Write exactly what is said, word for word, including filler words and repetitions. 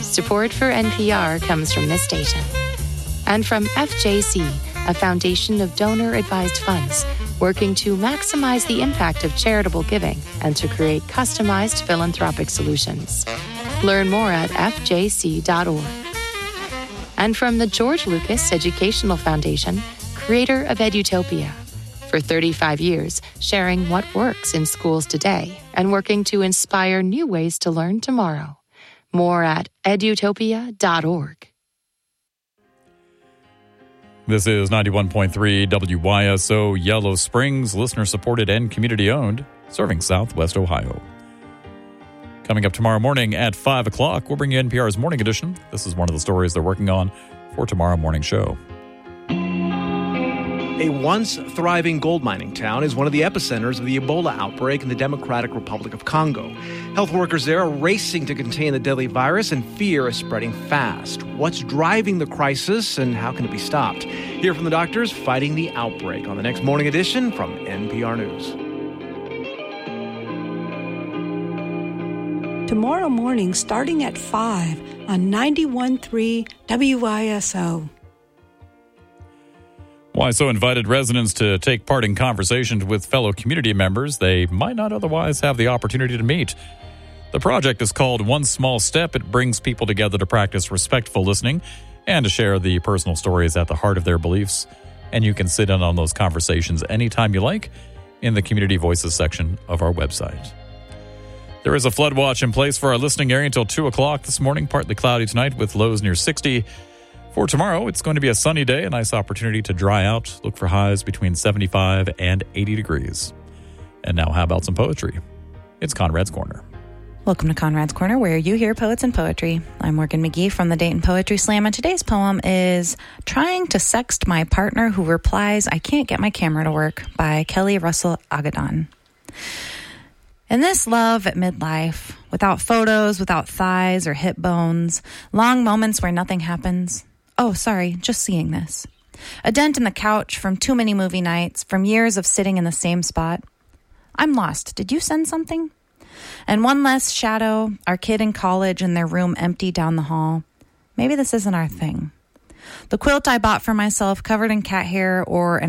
Support for N P R comes from this station. And from F J C, a foundation of donor-advised funds working to maximize the impact of charitable giving and to create customized philanthropic solutions. Learn more at f j c dot org. And from the George Lucas Educational Foundation, creator of Edutopia. For thirty-five years, sharing what works in schools today and working to inspire new ways to learn tomorrow. More at edutopia dot org. This is ninety-one point three W Y S O Yellow Springs, listener-supported and community-owned, serving Southwest Ohio. Coming up tomorrow morning at five o'clock, we'll bring you N P R's Morning Edition. This is one of the stories they're working on for tomorrow morning show. A once thriving gold mining town is one of the epicenters of the Ebola outbreak in the Democratic Republic of Congo. Health workers there are racing to contain the deadly virus, and fear is spreading fast. What's driving the crisis, and how can it be stopped? Hear from the doctors fighting the outbreak on the next Morning Edition from N P R News. Tomorrow morning, starting at five on ninety-one point three W Y S O. Y S O invited residents to take part in conversations with fellow community members they might not otherwise have the opportunity to meet. The project is called One Small Step. It brings people together to practice respectful listening and to share the personal stories at the heart of their beliefs. And you can sit in on those conversations anytime you like in the Community Voices section of our website. There is a flood watch in place for our listening area until two o'clock this morning. Partly cloudy tonight with lows near sixty. For tomorrow, it's going to be a sunny day, a nice opportunity to dry out. Look for highs between seventy-five and eighty degrees. And now, how about some poetry? It's Conrad's Corner. Welcome to Conrad's Corner, where you hear poets and poetry. I'm Morgan McGee from the Dayton Poetry Slam, and today's poem is Trying to Sext My Partner Who Replies, I Can't Get My Camera to Work by Kelly Russell Agadan. In this love at midlife, without photos, without thighs or hip bones, long moments where nothing happens. Oh, sorry, just seeing this. A dent in the couch from too many movie nights, from years of sitting in the same spot. I'm lost. Did you send something? And one less shadow, our kid in college and their room empty down the hall. Maybe this isn't our thing. The quilt I bought for myself covered in cat hair or an